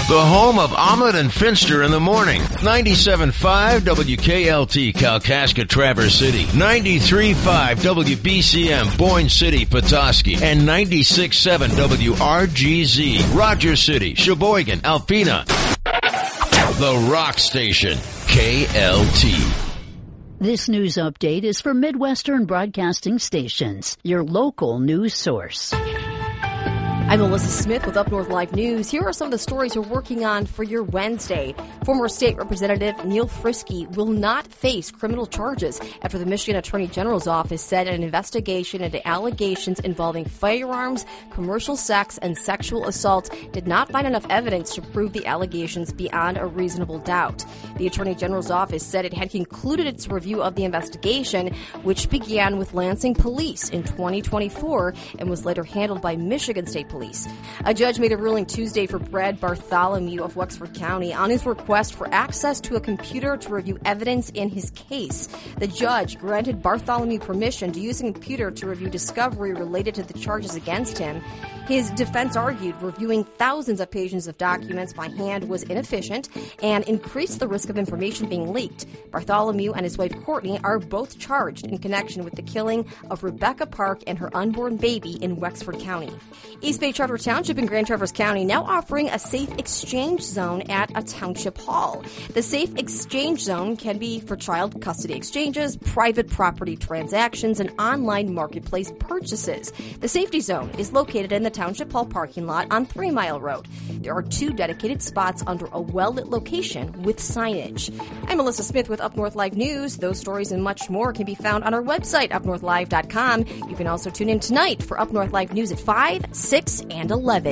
The home of Omelet and Finster in the morning. 97.5 WKLT, Kalkaska, Traverse City. 93.5 WBCM, Boyne City, Petoskey. And 96.7 WRGZ, Rogers City, Sheboygan, Alpena. The Rock Station, KLT. This news update is for Midwestern Broadcasting Stations, your local news source. I'm Melissa Smith with Up North Live News. Here are some of the stories we're working on for your Wednesday. Former State Representative Neil Frisky will not face criminal charges after the Michigan Attorney General's office said an investigation into allegations involving firearms, commercial sex, and sexual assault did not find enough evidence to prove the allegations beyond a reasonable doubt. The Attorney General's office said it had concluded its review of the investigation, which began with Lansing Police in 2024 and was later handled by Michigan State Police. A judge made a ruling Tuesday for Brad Bartholomew of Wexford County on his request for access to a computer to review evidence in his case. The judge granted Bartholomew permission to use a computer to review discovery related to the charges against him. His defense argued reviewing thousands of pages of documents by hand was inefficient and increased the risk of information being leaked. Bartholomew and his wife Courtney are both charged in connection with the killing of Rebecca Park and her unborn baby in Wexford County. East Bay Charter Township in Grand Traverse County now offering a safe exchange zone at a township hall. The safe exchange zone can be for child custody exchanges, private property transactions, and online marketplace purchases. The safety zone is located in the Township Hall parking lot on 3 Mile Road. There are 2 dedicated spots under a well-lit location with signage. I'm Melissa Smith with Up North Live News. Those stories and much more can be found on our website, upnorthlive.com. You can also tune in tonight for Up North Live News at 5, 6, and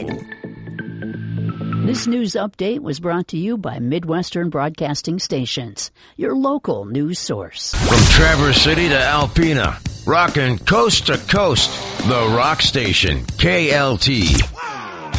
11. This news update was brought to you by Midwestern Broadcasting Stations, your local news source. From Traverse City to Alpena, rocking coast to coast, the Rock Station, KLT.